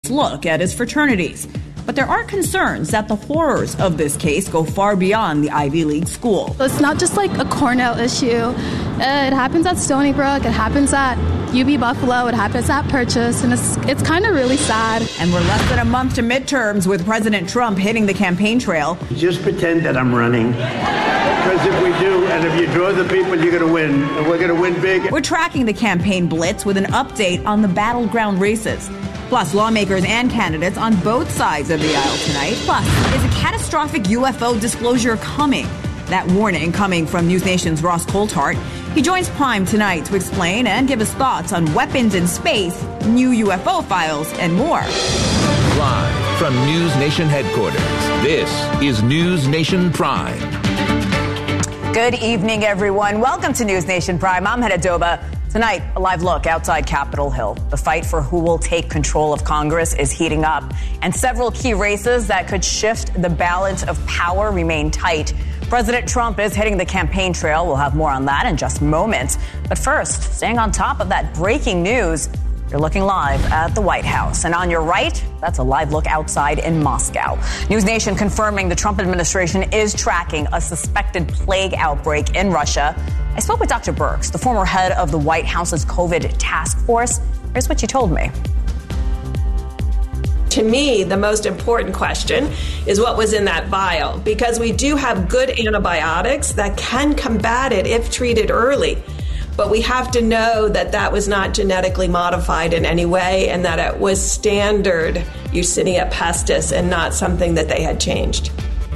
latest look at his fraternities. But there are concerns that the horrors of this case go far beyond the Ivy League school. It's not just like a Cornell issue. It happens at Stony Brook. It happens at UB Buffalo. It happens at Purchase. And it's kind of really sad. And we're less than a month to midterms with President Trump hitting the campaign trail. Just pretend that I'm running. Because if we do, and if you draw the people, you're going to win. And we're going to win big. We're tracking the campaign blitz with an update on the battleground races. Plus, lawmakers and candidates on both sides of the aisle tonight. Plus, is a catastrophic UFO disclosure coming? That warning coming from News Nation's Ross Coulthart. He joins Prime tonight to explain and give his thoughts on weapons in space, new UFO files, and more. Live from News Nation headquarters, this is News Nation Prime. Good evening, everyone. Welcome to News Nation Prime. I'm Hannah Doba. Tonight, a live look outside Capitol Hill. The fight for who will take control of Congress is heating up, and several key races that could shift the balance of power remain tight. President Trump is hitting the campaign trail. We'll have more on that in just moments. But first, staying on top of that breaking news, you're looking live at the White House. And on your right, that's a live look outside in Moscow. News Nation confirming the Trump administration is tracking a suspected plague outbreak in Russia. I spoke with Dr. Birx, the former head of the White House's COVID task force. Here's what she told me. To me, the most important question is what was in that vial, because we do have good antibiotics that can combat it if treated early. But we have to know that that was not genetically modified in any way and that it was standard Yersinia pestis and not something that they had changed.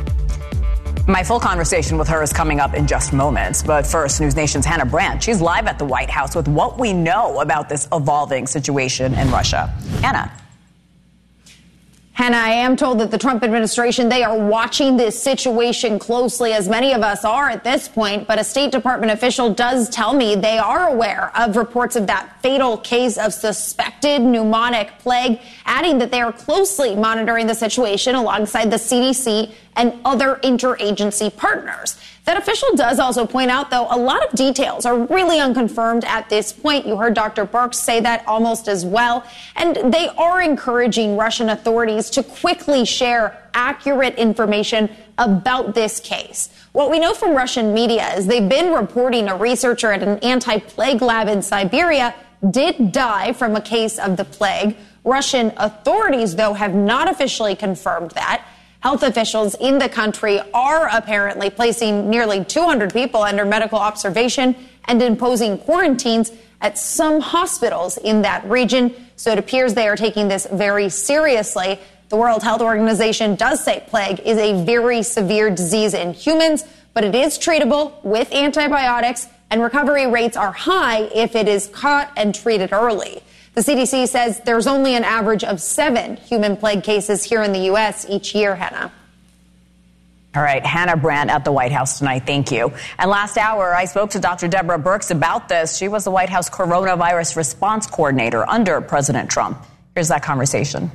My full conversation with her is coming up in just moments. But first, News Nation's Hannah Brandt. She's live at the White House with what we know about this evolving situation in Russia. Hannah. Hannah, I am told that the Trump administration, they are watching this situation closely, as many of us are at this point. But a State Department official does tell me they are aware of reports of that fatal case of suspected pneumonic plague, adding that they are closely monitoring the situation alongside the CDC and other interagency partners. That official does also point out, though, a lot of details are really unconfirmed at this point. You heard Dr. Birx say that almost as well. And they are encouraging Russian authorities to quickly share accurate information about this case. What we know from Russian media is they've been reporting a researcher at an anti-plague lab in Siberia did die from a case of the plague. Russian authorities, though, have not officially confirmed that. Health officials in the country are apparently placing nearly 200 people under medical observation and imposing quarantines at some hospitals in that region. So it appears they are taking this very seriously. The World Health Organization does say plague is a very severe disease in humans, but it is treatable with antibiotics, and recovery rates are high if it is caught and treated early. The CDC says there's only an average of 7 human plague cases here in the U.S. each year, Hannah. All right, Hannah Brandt at the White House tonight. Thank you. And last hour, I spoke to Dr. Deborah Birx about this. She was the White House coronavirus response coordinator under President Trump. Here's that conversation.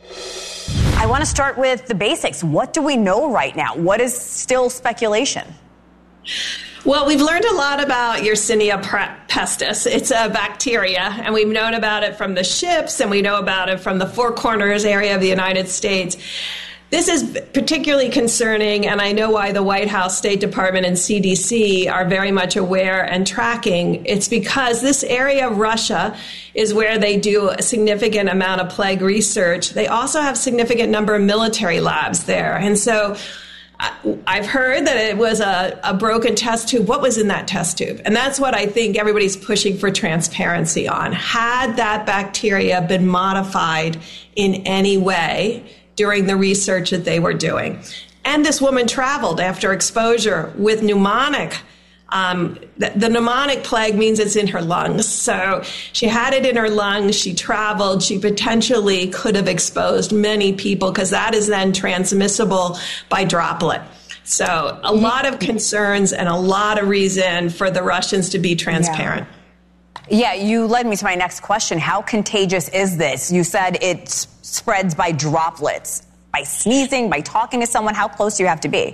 I want to start with the basics. What do we know right now? What is still speculation? Well, we've learned a lot about Yersinia pestis. It's a bacteria, and we've known about it from the ships, and we know about it from the Four Corners area of the United States. This is particularly concerning, and I know why the White House, State Department, and CDC are very much aware and tracking. It's because this area of Russia is where they do a significant amount of plague research. They also have a significant number of military labs there, and so I've heard that it was a broken test tube. What was in that test tube? And that's what I think everybody's pushing for transparency on. Had that bacteria been modified in any way during the research that they were doing? And this woman traveled after exposure with pneumonic. The pneumonic plague means it's in her lungs. So she had it in her lungs. She traveled. She potentially could have exposed many people because that is then transmissible by droplet. So a lot of concerns and a lot of reason for the Russians to be transparent. Yeah, you led me to my next question. How contagious is this? You said it spreads by droplets, by sneezing, by talking to someone. How close do you have to be?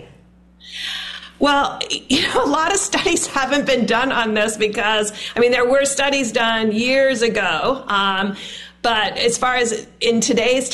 Well, a lot of studies haven't been done on this because, there were studies done years ago. But as far as in today's